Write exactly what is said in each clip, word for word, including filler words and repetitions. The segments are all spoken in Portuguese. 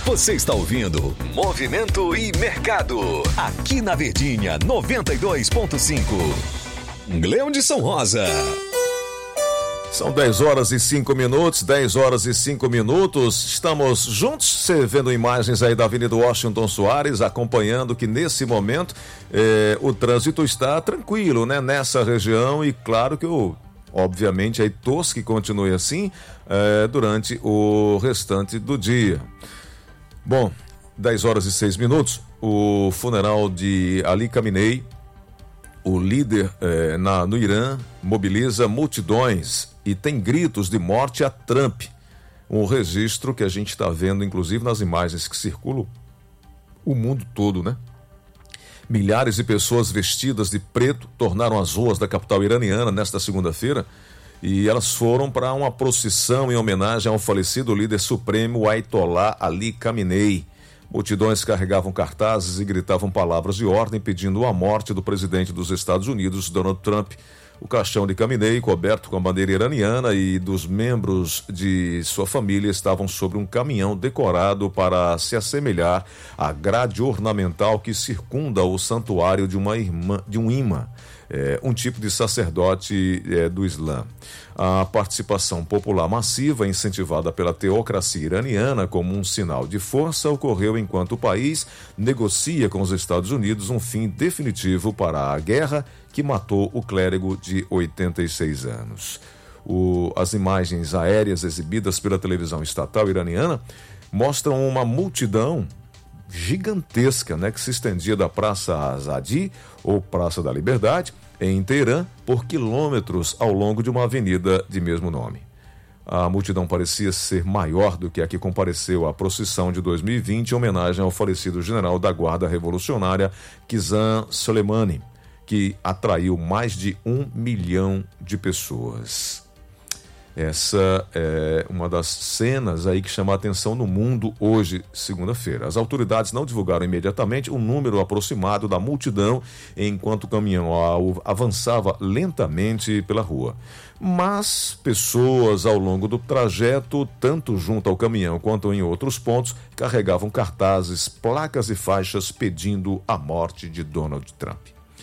Você está ouvindo Movimento e Mercado, aqui na Verdinha noventa e dois ponto cinco. Leão de São Rosa. São dez horas e cinco minutos, dez horas e cinco minutos. Estamos juntos, você vendo imagens aí da Avenida Washington Soares, acompanhando que nesse momento eh, o trânsito está tranquilo, né? Nessa região, e claro que eu, obviamente, aí torço que continue assim eh, durante o restante do dia. Bom, dez horas e seis minutos, o funeral de Ali Khamenei, o líder eh, na, no Irã, mobiliza multidões e tem gritos de morte a Trump. Um registro que a gente está vendo, inclusive, nas imagens que circulam o mundo todo, né? Milhares de pessoas vestidas de preto tornaram as ruas da capital iraniana nesta segunda-feira, e elas foram para uma procissão em homenagem ao falecido líder supremo Ayatollah Ali Khamenei. Multidões carregavam cartazes e gritavam palavras de ordem pedindo a morte do presidente dos Estados Unidos, Donald Trump. O caixão de Khamenei, coberto com a bandeira iraniana, e dos membros de sua família estavam sobre um caminhão decorado para se assemelhar à grade ornamental que circunda o santuário de, uma irmã, de um imã, é, um tipo de sacerdote é, do Islã. A participação popular massiva, incentivada pela teocracia iraniana como um sinal de força, ocorreu enquanto o país negocia com os Estados Unidos um fim definitivo para a guerra que matou o clérigo de oitenta e seis anos. O, as imagens aéreas exibidas pela televisão estatal iraniana mostram uma multidão gigantesca, né, que se estendia da Praça Azadi, ou Praça da Liberdade, em Teherã, por quilômetros ao longo de uma avenida de mesmo nome. A multidão parecia ser maior do que a que compareceu à procissão de dois mil e vinte em homenagem ao falecido general da Guarda Revolucionária Qasem Soleimani, que atraiu mais de um milhão de pessoas. Essa é uma das cenas aí que chama a atenção no mundo hoje, segunda-feira. As autoridades não divulgaram imediatamente o número aproximado da multidão enquanto o caminhão avançava lentamente pela rua. Mas pessoas ao longo do trajeto, tanto junto ao caminhão quanto em outros pontos, carregavam cartazes, placas e faixas pedindo a morte de Donald Trump.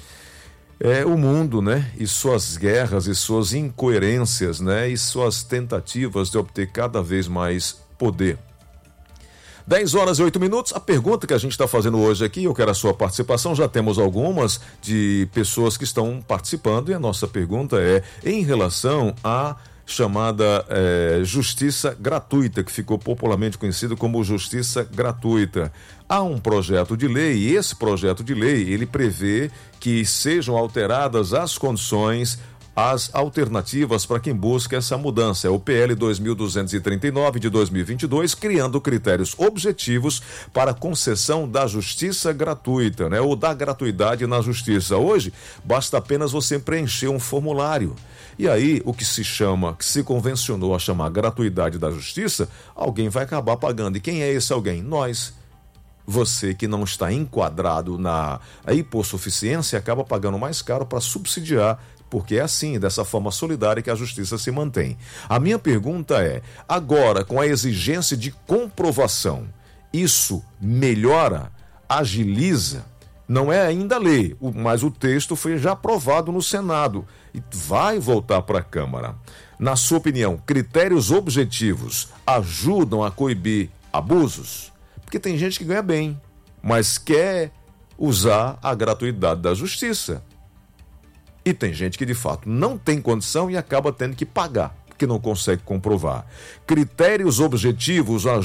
É o mundo, né? E suas guerras e suas incoerências, né? E suas tentativas de obter cada vez mais poder. dez horas e oito minutos. A pergunta que a gente está fazendo hoje aqui, eu quero a sua participação. Já temos algumas de pessoas que estão participando, e a nossa pergunta é em relação a chamada é, justiça gratuita, que ficou popularmente conhecido como justiça gratuita. Há um projeto de lei, e esse projeto de lei, ele prevê que sejam alteradas as condições, as alternativas para quem busca essa mudança. É o P L dois mil duzentos e trinta e nove de dois mil e vinte e dois, criando critérios objetivos para concessão da justiça gratuita, né? Ou da gratuidade na justiça. Hoje, basta apenas você preencher um formulário. E aí, o que se chama, que se convencionou a chamar gratuidade da justiça, alguém vai acabar pagando. E quem é esse alguém? Nós. Você que não está enquadrado na hipossuficiência acaba pagando mais caro para subsidiar, porque é assim, dessa forma solidária, que a justiça se mantém. A minha pergunta é, agora, com a exigência de comprovação, isso melhora, agiliza? Não é ainda lei, mas o texto foi já aprovado no Senado e vai voltar para a Câmara. Na sua opinião, critérios objetivos ajudam a coibir abusos? Porque tem gente que ganha bem, mas quer usar a gratuidade da justiça. E tem gente que, de fato, não tem condição e acaba tendo que pagar, porque não consegue comprovar. Critérios objetivos